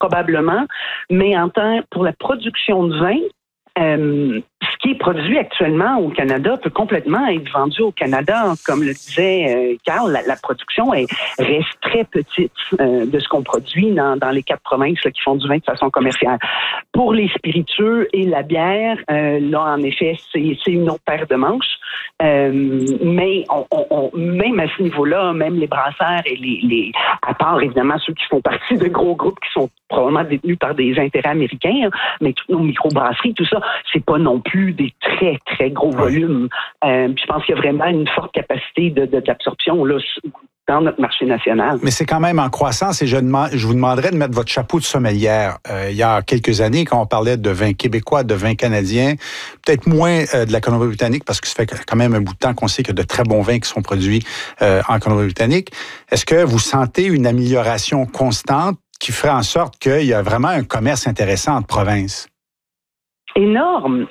probablement, mais pour la production de vin, ce qui est produit actuellement au Canada peut complètement être vendu au Canada. Comme le disait Carl, la production reste très petite de ce qu'on produit dans les 4 provinces là, qui font du vin de façon commerciale. Pour les spiritueux et la bière, là, en effet, c'est une autre paire de manches. Mais même à ce niveau-là, même les brasseurs et à part évidemment ceux qui font partie de gros groupes qui sont probablement détenus par des intérêts américains, mais toutes nos microbrasseries, tout ça, c'est pas non plus des très, très gros volumes. Je pense qu'il y a vraiment une forte capacité d'absorption là, dans notre marché national. Mais c'est quand même en croissance et je vous demanderais de mettre votre chapeau de sommelière. Il y a quelques années, quand on parlait de vin québécois, de vin canadien, peut-être moins de la Colombie-Britannique, parce que ça fait quand même un bout de temps qu'on sait qu'il y a de très bons vins qui sont produits en Colombie-Britannique. Est-ce que vous sentez une amélioration constante qui ferait en sorte qu'il y a vraiment un commerce intéressant entre provinces? Énorme.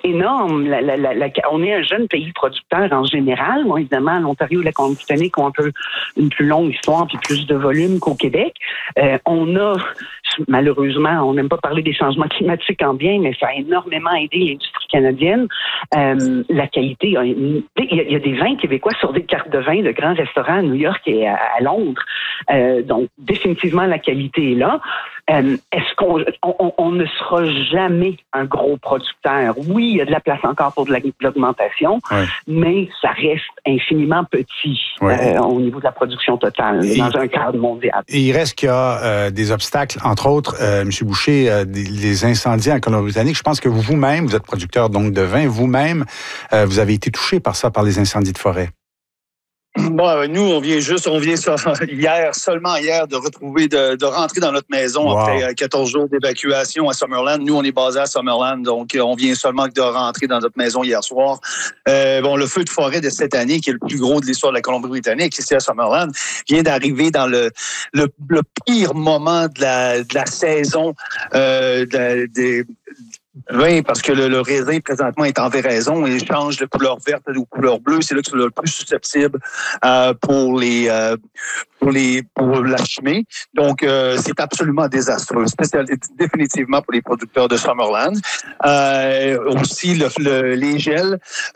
On est un jeune pays producteur en général. Bon, évidemment, l'Ontario et la Colombie-Britannique ont un peu une plus longue histoire puis plus de volume qu'au Québec. On a, malheureusement, on n'aime pas parler des changements climatiques en bien, mais ça a énormément aidé l'industrie canadienne. La qualité, il y a des vins québécois sur des cartes de vin de grands restaurants à New York et à Londres. Donc, définitivement, la qualité est là. Est-ce qu'on ne sera jamais un gros producteur? Oui, il y a de la place encore pour de l'augmentation, mais ça reste infiniment petit au niveau de la production totale, dans un cadre mondial. Et il reste qu'il y a des obstacles, entre autres, M. Boucher, les incendies en Colombie-Britannique. Je pense que vous-même, vous êtes producteur donc de vin, vous-même, vous avez été touché par ça, par les incendies de forêt. Bon, nous, on vient seulement hier, de rentrer dans notre maison après 14 jours d'évacuation à Summerland. Nous, on est basé à Summerland, donc on vient seulement de rentrer dans notre maison hier soir. Le feu de forêt de cette année, qui est le plus gros de l'histoire de la Colombie-Britannique, ici à Summerland, vient d'arriver dans le pire moment de la saison des vin, parce que le raisin, présentement, est en véraison et change de couleur verte ou couleur bleue. C'est là que c'est le plus susceptible pour la chimie. Donc, c'est absolument désastreux. Définitivement pour les producteurs de Summerland. Aussi, les gels,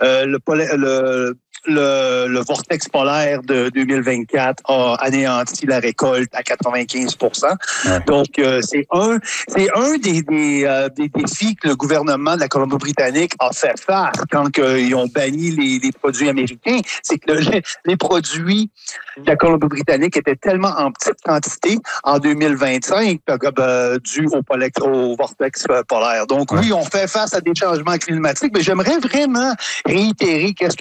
le vortex polaire de 2024 a anéanti la récolte à 95%. Donc, c'est un des défis que le gouvernement de la Colombie-Britannique a fait face quand ils ont banni les produits américains. C'est que les produits de la Colombie-Britannique étaient tellement en petite quantité en 2025 dû au vortex polaire. Donc, oui, on fait face à des changements climatiques, mais j'aimerais vraiment réitérer qu'est-ce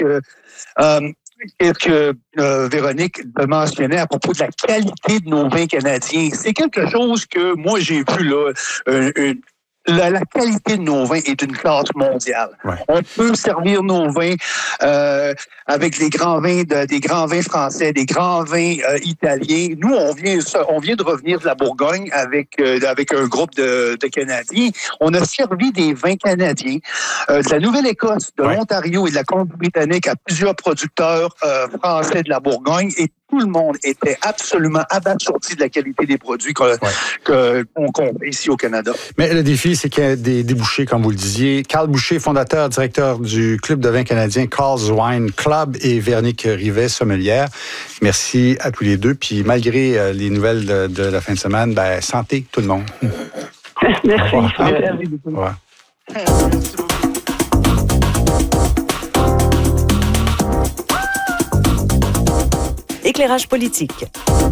que Véronique mentionnait à propos de la qualité de nos vins canadiens. C'est quelque chose que moi, j'ai vu là, la qualité de nos vins est d'une classe mondiale. On peut servir nos vins avec des grands vins français, des grands vins italiens. Nous, on vient de revenir de la Bourgogne avec un groupe de Canadiens. On a servi des vins canadiens de la Nouvelle-Écosse, de l'Ontario et de la Colombie-Britannique à plusieurs producteurs français de la Bourgogne, et tout le monde était absolument abasourdi de la qualité des produits qu'on fait ici au Canada. Mais le défi, c'est qu'il y a des débouchés, comme vous le disiez. Carl Boucher, fondateur, directeur du Club de vin canadien Carl's Wine Club, et Véronique Rivet, sommelière. Merci à tous les deux. Puis malgré les nouvelles de la fin de semaine, santé tout le monde. Merci. Au revoir. Éclairage politique.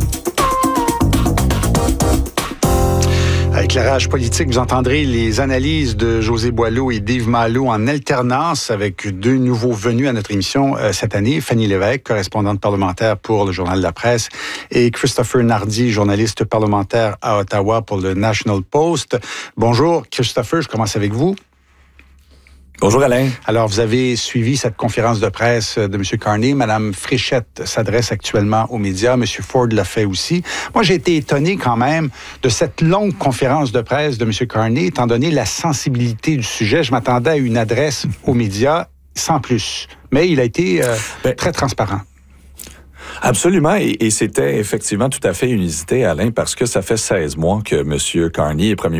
À Éclairage politique, vous entendrez les analyses de José Boileau et d'Yves Malo en alternance avec deux nouveaux venus à notre émission cette année. Fanny Lévesque, correspondante parlementaire pour le Journal de la Presse, et Christopher Nardi, journaliste parlementaire à Ottawa pour le National Post. Bonjour, Christopher, je commence avec vous. Bonjour Alain. Alors, vous avez suivi cette conférence de presse de M. Carney. Mme Fréchette s'adresse actuellement aux médias. M. Ford l'a fait aussi. Moi, j'ai été étonné quand même de cette longue conférence de presse de M. Carney, étant donné la sensibilité du sujet. Je m'attendais à une adresse aux médias sans plus. Mais il a été très transparent. Absolument, et c'était effectivement tout à fait inusité, Alain, parce que ça fait 16 mois que M. Carney est premier